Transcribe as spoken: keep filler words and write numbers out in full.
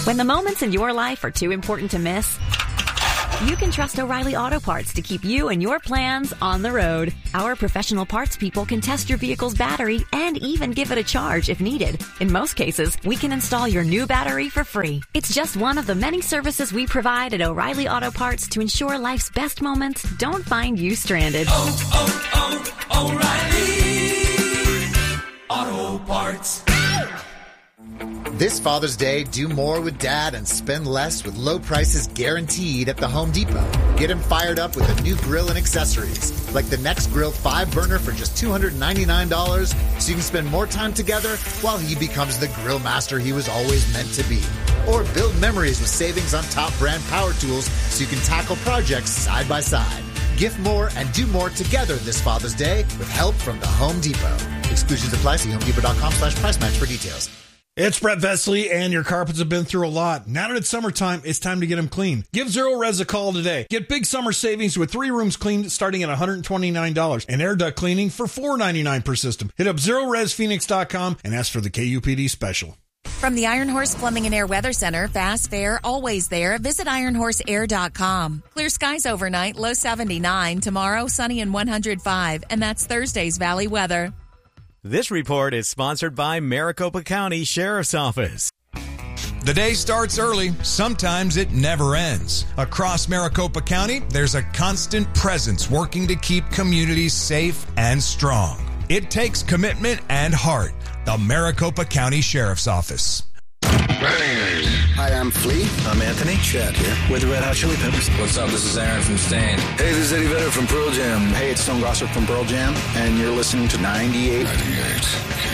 When the moments in your life are too important to miss, you can trust O'Reilly Auto Parts to keep you and your plans on the road. Our professional parts people can test your vehicle's battery and even give it a charge if needed. In most cases, we can install your new battery for free. It's just one of the many services we provide at O'Reilly Auto Parts to ensure life's best moments don't find you stranded. Oh, oh, oh, O'Reilly Auto Parts. This Father's Day, do more with Dad and spend less with low prices guaranteed at the Home Depot. Get him fired up with a new grill and accessories, like the Next Grill five burner for just two hundred ninety-nine dollars, so you can spend more time together while he becomes the grill master he was always meant to be. Or build memories with savings on top brand power tools so you can tackle projects side by side. Gift more and do more together this Father's Day with help from the Home Depot. Exclusions apply. See homedepot.com slash price match for details. It's Brett Vesley, and your carpets have been through a lot. Now that it's summertime, it's time to get them clean. Give Zero Res a call today. Get big summer savings with three rooms cleaned starting at one hundred twenty-nine dollars and air duct cleaning for four hundred ninety-nine dollars per system. Hit up zero res phoenix dot com and ask for the K U P D special. From the Iron Horse Plumbing and Air Weather Center, fast, fair, always there. Visit iron horse air dot com. Clear skies overnight, low seventy-nine. Tomorrow, sunny and one hundred five. And that's Thursday's Valley weather. This report is sponsored by Maricopa County Sheriff's Office. The day starts early. Sometimes it never ends. Across Maricopa County, there's a constant presence working to keep communities safe and strong. It takes commitment and heart. The Maricopa County Sheriff's Office. Hi, I'm Flea. I'm Anthony. Chad here. With the Red Hot Chili Peppers. What's up? This is Aaron from Stain. Hey, this is Eddie Vedder from Pearl Jam. Hey, it's Stone Gossard from Pearl Jam, and you're listening to ninety-eight. ninety-eight.